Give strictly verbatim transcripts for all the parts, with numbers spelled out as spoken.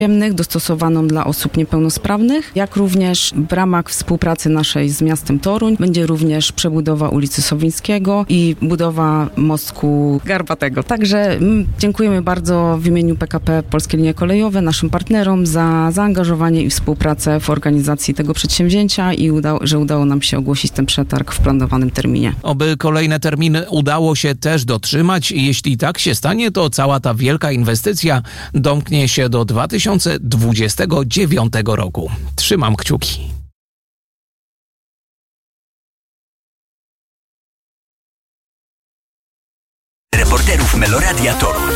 dostosowaną dla osób niepełnosprawnych, jak również w ramach współpracy naszej z miastem Toruń będzie również przebudowa ulicy Sowińskiego i budowa mostku Garbatego. Także dziękujemy bardzo w imieniu P K P Polskie Linie Kolejowe naszym partnerom za zaangażowanie i współpracę w organizacji tego przedsięwzięcia i uda- że udało nam się ogłosić ten przetarg w planowanym terminie. Oby kolejne terminy udało się też dotrzymać i jeśli tak się stanie, to cała ta wielka inwestycja domknie się do dwa tysiące dwudziestego dziewiątego roku. Trzymam kciuki. Reporterów Meloradia Toruń.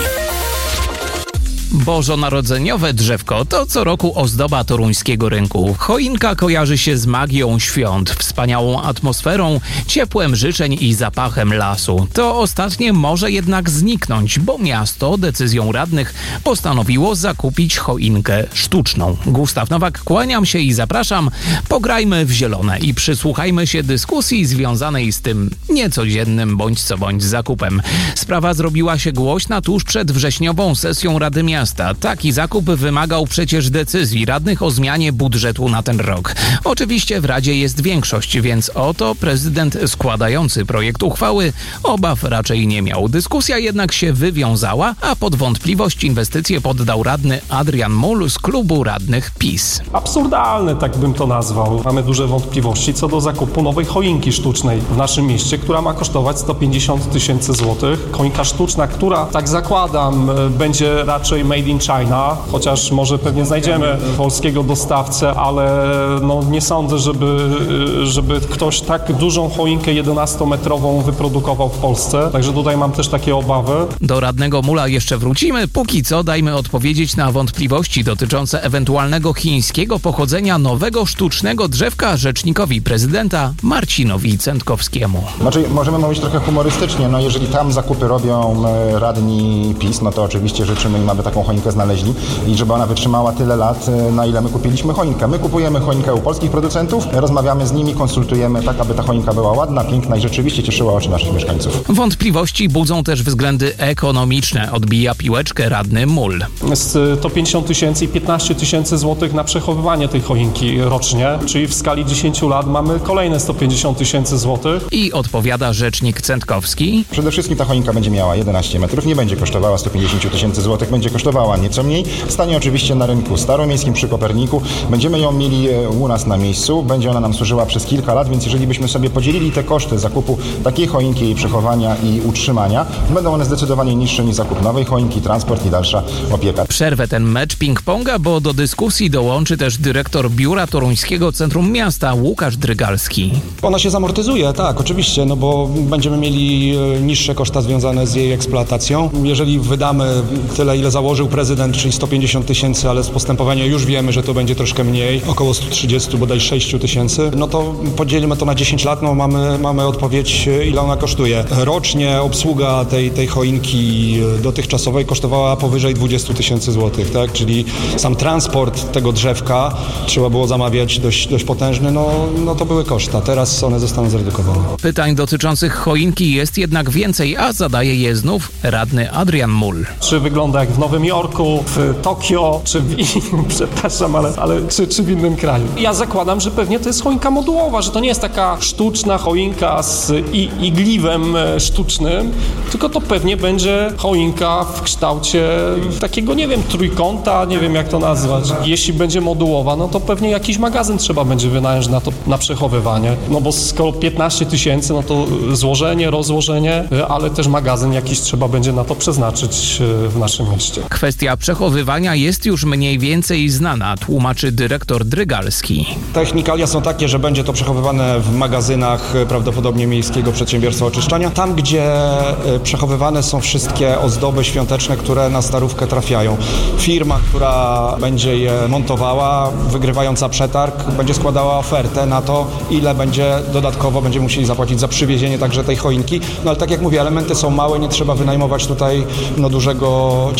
Bożonarodzeniowe drzewko to co roku ozdoba toruńskiego rynku. Choinka kojarzy się z magią świąt, wspaniałą atmosferą, ciepłem życzeń i zapachem lasu. To ostatnie może jednak zniknąć, bo miasto decyzją radnych postanowiło zakupić choinkę sztuczną. Gustaw Nowak, kłaniam się i zapraszam. Pograjmy w zielone i przysłuchajmy się dyskusji związanej z tym niecodziennym bądź co bądź zakupem. Sprawa zrobiła się głośna tuż przed wrześniową sesją Rady Miasta. Taki zakup wymagał przecież decyzji radnych o zmianie budżetu na ten rok. Oczywiście w Radzie jest większość, więc oto prezydent składający projekt uchwały obaw raczej nie miał. Dyskusja jednak się wywiązała, a pod wątpliwość inwestycję poddał radny Adrian Mull z klubu radnych PiS. Absurdalne, tak bym to nazwał. Mamy duże wątpliwości co do zakupu nowej choinki sztucznej w naszym mieście, która ma kosztować sto pięćdziesiąt tysięcy złotych. Choinka sztuczna, która, tak zakładam, będzie raczej made in China, chociaż może pewnie znajdziemy polskiego dostawcę, ale no nie sądzę, żeby, żeby ktoś tak dużą choinkę jedenastometrową wyprodukował w Polsce. Także tutaj mam też takie obawy. Do radnego Mulla jeszcze wrócimy. Póki co dajmy odpowiedzieć na wątpliwości dotyczące ewentualnego chińskiego pochodzenia nowego sztucznego drzewka rzecznikowi prezydenta Marcinowi Cętkowskiemu. Znaczy, możemy mówić trochę humorystycznie, no jeżeli tam zakupy robią radni PiS, no to oczywiście życzymy im, aby taką choinkę znaleźli i żeby ona wytrzymała tyle lat, na ile my kupiliśmy choinkę. My kupujemy choinkę u polskich producentów, rozmawiamy z nimi, konsultujemy tak, aby ta choinka była ładna, piękna i rzeczywiście cieszyła oczy naszych mieszkańców. Wątpliwości budzą też względy ekonomiczne, odbija piłeczkę radny Mull. sto pięćdziesiąt tysięcy i piętnaście tysięcy złotych na przechowywanie tej choinki rocznie, czyli w skali dziesięciu lat mamy kolejne sto pięćdziesiąt tysięcy złotych. I odpowiada rzecznik Cętkowski. Przede wszystkim ta choinka będzie miała jedenaście metrów, nie będzie kosztowała sto pięćdziesiąt tysięcy złotych, będzie kosztowała nieco mniej. Stanie oczywiście na rynku staromiejskim przy Koperniku. Będziemy ją mieli u nas na miejscu. Będzie ona nam służyła przez kilka lat, więc jeżeli byśmy sobie podzielili te koszty zakupu takiej choinki, jej przechowania i utrzymania, będą one zdecydowanie niższe niż zakup nowej choinki, transport i dalsza opieka. Przerwę ten mecz ping-ponga, bo do dyskusji dołączy też dyrektor Biura Toruńskiego Centrum Miasta Łukasz Drygalski. Ona się zamortyzuje, tak, oczywiście, no bo będziemy mieli niższe koszta związane z jej eksploatacją. Jeżeli wydamy tyle, ile założył prezydent, czyli sto pięćdziesiąt tysięcy, ale z postępowania już wiemy, że to będzie troszkę mniej, około sto trzydzieści, bodaj sześć tysięcy, no to podzielimy to na dziesięć lat, no mamy, mamy odpowiedź, ile ona kosztuje. Rocznie obsługa tej, tej choinki dotychczasowej kosztowała powyżej dwadzieścia tysięcy złotych, tak, czyli sam transport tego drzewka trzeba było zamawiać dość, dość potężny, no, no to były koszta, teraz one zostaną zredukowane. Pytań dotyczących choinki jest jednak więcej, a zadaje je znów radny Adrian Mull. Czy wygląda jak w Nowym Jorku, w Tokio, czy w innym, przepraszam, ale, ale czy, czy w innym kraju. Ja zakładam, że pewnie to jest choinka modułowa, że to nie jest taka sztuczna choinka z i, igliwem sztucznym, tylko to pewnie będzie choinka w kształcie takiego, nie wiem, trójkąta, nie wiem jak to nazwać. Jeśli będzie modułowa, no to pewnie jakiś magazyn trzeba będzie wynająć na to, na przechowywanie. No bo skoro piętnaście tysięcy, no to złożenie, rozłożenie, ale też magazyn jakiś trzeba będzie na to przeznaczyć w naszym mieście. Kwestia przechowywania jest już mniej więcej znana, tłumaczy dyrektor Drygalski. Technikalia są takie, że będzie to przechowywane w magazynach prawdopodobnie Miejskiego Przedsiębiorstwa Oczyszczania. Tam, gdzie przechowywane są wszystkie ozdoby świąteczne, które na Starówkę trafiają. Firma, która będzie je montowała, wygrywająca przetarg, będzie składała ofertę na to, ile będzie dodatkowo będziemy musieli zapłacić za przywiezienie także tej choinki. No ale tak jak mówię, elementy są małe, nie trzeba wynajmować tutaj no, dużego, ciężkiego transportu.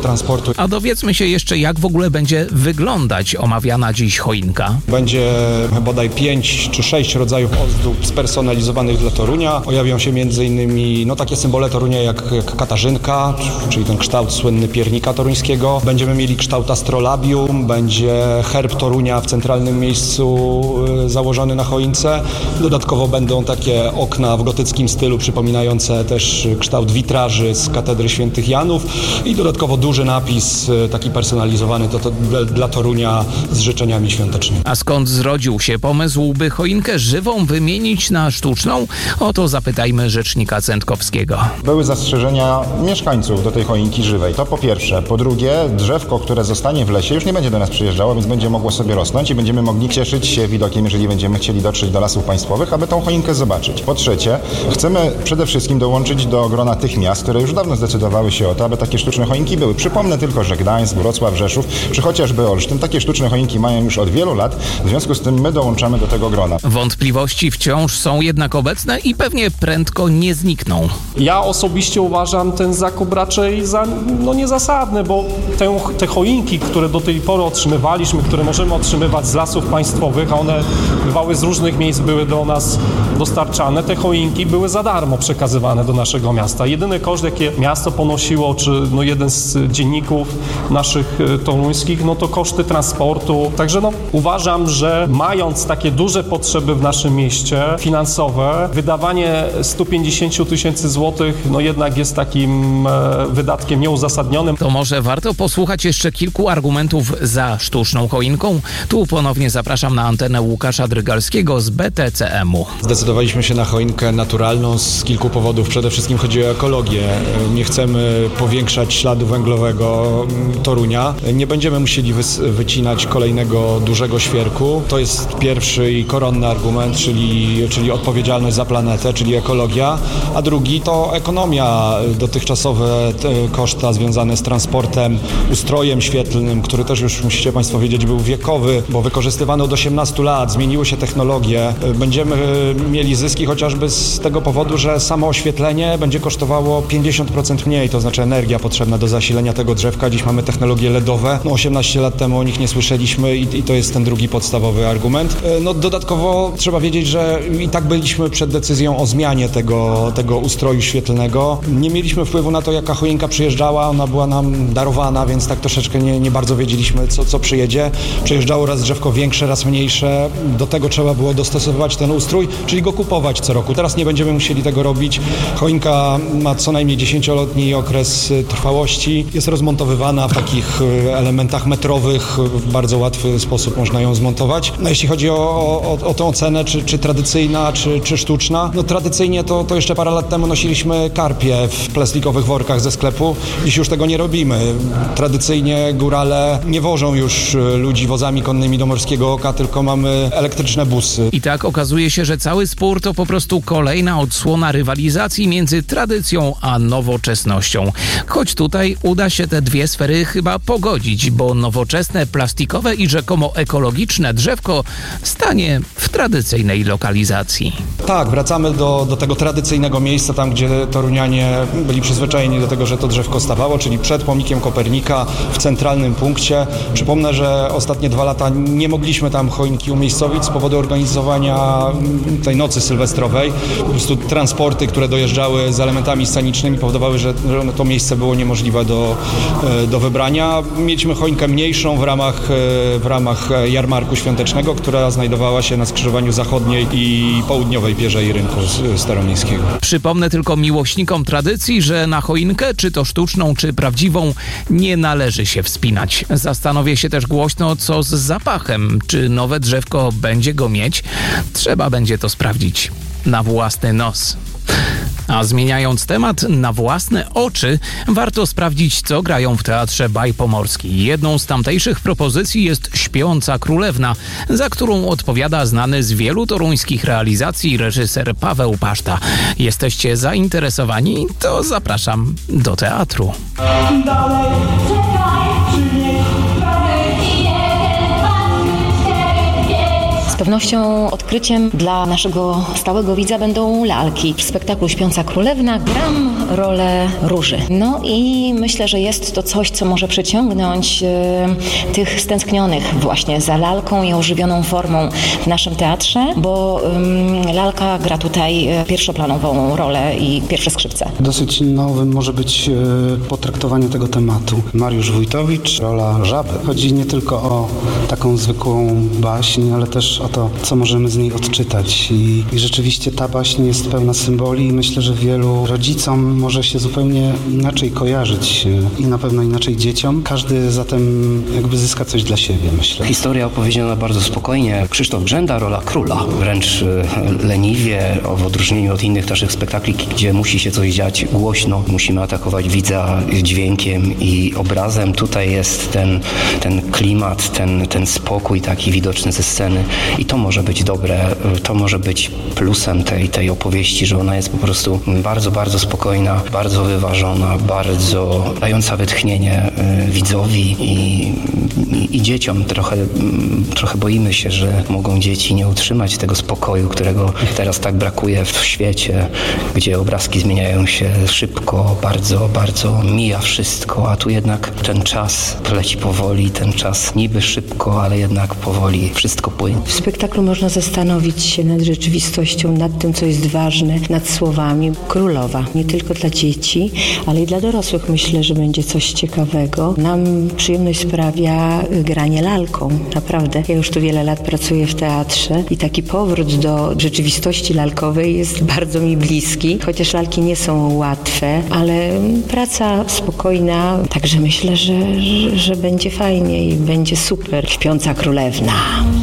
transportu. A dowiedzmy się jeszcze, jak w ogóle będzie wyglądać omawiana dziś choinka. Będzie bodaj pięć czy sześć rodzajów ozdób spersonalizowanych dla Torunia. Pojawią się między innymi no, takie symbole Torunia jak, jak Katarzynka, czyli ten kształt słynny piernika toruńskiego. Będziemy mieli kształt astrolabium, będzie herb Torunia w centralnym miejscu y, założony na choince. Dodatkowo będą takie okna w gotyckim stylu przypominające też kształt witraży z katedry świętych Janów i dodatkowo duży napis y, taki personalizowany to, to dla Torunia z życzeniami świątecznymi. A skąd zrodził się pomysł, by choinkę żywą wymienić na sztuczną? O to zapytajmy rzecznika Cętkowskiego. Były zastrzeżenia mieszkańców do tej choinki żywej. To po pierwsze. Po drugie, drzewko, które zostanie w lesie, już nie będzie do nas przyjeżdżało, więc będzie mogło sobie rosnąć i będziemy mogli cieszyć się widokiem, jeżeli będziemy chcieli dotrzeć do Lasów Państwowych, aby tą choinkę zobaczyć. Po trzecie, chcemy przede wszystkim dołączyć do grona tych miast, które już dawno zdecydowały się o to, aby takie sztuczne choinki były. Przypomnę tylko, że Gdańsk, Wrocław, Rzeszów, czy chociażby Olsztyn, takie sztuczne choinki mają już od wielu lat, w związku z tym my dołączamy do tego grona. Wątpliwości wciąż są jednak obecne i pewnie prędko nie znikną. Ja osobiście uważam ten zakup raczej za no, niezasadny, bo te, te choinki, które do tej pory otrzymywaliśmy, które możemy otrzymywać z Lasów Państwowych, a one bywały z różnych miejsc, były do nas dostarczane, te choinki były za darmo przekazywane do naszego miasta. Jedyny koszt, jakie miasto ponosiło, czy no, jeden z dzienników naszych toruńskich, no to koszty transportu. Także no, uważam, że mając takie duże potrzeby w naszym mieście finansowe, wydawanie stu pięćdziesięciu tysięcy złotych no jednak jest takim e, wydatkiem nieuzasadnionym. To może warto posłuchać jeszcze kilku argumentów za sztuczną choinką. Tu ponownie zapraszam na antenę Łukasza Drygalskiego z B T C M u. Zdecydowaliśmy się na choinkę naturalną z kilku powodów. Przede wszystkim chodzi o ekologię. Nie chcemy powiększać śladu węglowego Torunia. Nie będziemy musieli wys- wycinać kolejnego dużego świerku. To jest pierwszy i koronny argument, czyli, czyli odpowiedzialność za planetę, czyli ekologia. A drugi to ekonomia. Dotychczasowe koszta związane z transportem, ustrojem świetlnym, który też już musicie Państwo wiedzieć był wiekowy, bo wykorzystywano od osiemnastu lat, zmieniły się technologie. Będziemy mieli zyski chociażby z tego powodu, że samo oświetlenie będzie kosztowało pięćdziesiąt procent mniej, to znaczy energia potrzebna do zasilenia tego drzewka. Dziś mamy technologie ledowe. No osiemnaście lat temu o nich nie słyszeliśmy i, i to jest ten drugi podstawowy argument. No dodatkowo trzeba wiedzieć, że i tak byliśmy przed decyzją o zmianie tego, tego ustroju świetlnego. Nie mieliśmy wpływu na to, jaka choinka przyjeżdżała, ona była nam darowana, więc tak troszeczkę nie, nie bardzo wiedzieliśmy, co, co przyjedzie. Przyjeżdżało raz drzewko większe, raz mniejsze. Do tego trzeba było dostosowywać ten ustrój, czyli go kupować co roku. Teraz nie będziemy musieli tego robić. Choinka ma co najmniej dziesięcioletni okres trwałości. Jest rozmontowywana w takich elementach metrowych. W bardzo łatwy sposób można ją zmontować. No jeśli chodzi o, o, o tą cenę, czy, czy tradycyjna, czy, czy sztuczna, no tradycyjnie to, to jeszcze parę lat temu nosiliśmy karpie w plastikowych workach ze sklepu. Dziś już tego nie robimy. Tradycyjnie górale nie wożą już ludzi wozami konnymi do Morskiego Oka, tylko mamy elektryczne busy. I tak okazuje się, że cały spór to po prostu kolejna odsłona rywalizacji między tradycją a nowoczesnością. Choć tutaj uda się te dwie sfery chyba pogodzić, bo nowoczesne, plastikowe i rzekomo ekologiczne drzewko stanie w tradycyjnej lokalizacji. Tak, wracamy do, do tego tradycyjnego miejsca, tam gdzie torunianie byli przyzwyczajeni do tego, że to drzewko stawało, czyli przed pomnikiem Kopernika w centralnym punkcie. Przypomnę, że ostatnie dwa lata nie mogliśmy tam choinki umiejscowić z powodu organizowania tej nocy sylwestrowej. Po prostu transporty, które dojeżdżały z elementami scenicznymi powodowały, że, że to miejsce było niemożliwe do, do wybrania. Mieliśmy choinkę mniejszą w ramach, w ramach jarmarku świątecznego, która znajdowała się na skrzyżowaniu zachodniej i południowej pierzei rynku staromiejskiego. Przypomnę tylko miłośnikom tradycji, że na choinkę, czy to sztuczną, czy prawdziwą, nie należy się wspinać. Zastanowię się też głośno, co z zapachem. Czy nowe drzewko będzie go mieć? Trzeba będzie to sprawdzić na własny nos. A zmieniając temat na własne oczy, warto sprawdzić, co grają w Teatrze Baj Pomorski. Jedną z tamtejszych propozycji jest Śpiąca Królewna, za którą odpowiada znany z wielu toruńskich realizacji reżyser Paweł Paszta. Jesteście zainteresowani? To zapraszam do teatru. Dalej, czekaj, czy nie, pewnością odkryciem dla naszego stałego widza będą lalki. W spektaklu Śpiąca Królewna gram rolę Róży. No i myślę, że jest to coś, co może przyciągnąć e, tych stęsknionych właśnie za lalką i ożywioną formą w naszym teatrze, bo e, lalka gra tutaj pierwszoplanową rolę i pierwsze skrzypce. Dosyć nowym może być e, potraktowanie tego tematu. Mariusz Wójtowicz, rola żaby. Chodzi nie tylko o taką zwykłą baśń, ale też o to, co możemy z niej odczytać. I, i rzeczywiście ta baśń jest pełna symboli i myślę, że wielu rodzicom może się zupełnie inaczej kojarzyć i na pewno inaczej dzieciom. Każdy zatem jakby zyska coś dla siebie, myślę. Historia opowiedziana bardzo spokojnie. Krzysztof Grzęda, rola króla. Wręcz leniwie, w odróżnieniu od innych naszych spektakli, gdzie musi się coś dziać głośno. Musimy atakować widza dźwiękiem i obrazem. Tutaj jest ten, ten klimat, ten, ten spokój taki widoczny ze sceny i to może być dobre. To może być plusem tej, tej opowieści, że ona jest po prostu bardzo, bardzo spokojna, bardzo wyważona, bardzo dająca wytchnienie widzowi i, i, i dzieciom. Trochę, trochę boimy się, że mogą dzieci nie utrzymać tego spokoju, którego teraz tak brakuje w świecie, gdzie obrazki zmieniają się szybko, bardzo, bardzo mija wszystko, a tu jednak ten czas leci powoli, ten czas niby szybko, ale jednak powoli wszystko płynie. W spektaklu można zastanowić się nad rzeczywistością, nad tym, co jest ważne, nad słowami. Królowa, nie tylko dla dzieci, ale i dla dorosłych myślę, że będzie coś ciekawego. Nam przyjemność sprawia granie lalką, naprawdę. Ja już tu wiele lat pracuję w teatrze i taki powrót do rzeczywistości lalkowej jest bardzo mi bliski, chociaż lalki nie są łatwe, ale praca spokojna, także myślę, że, że, że będzie fajnie i będzie super. Śpiąca Królewna.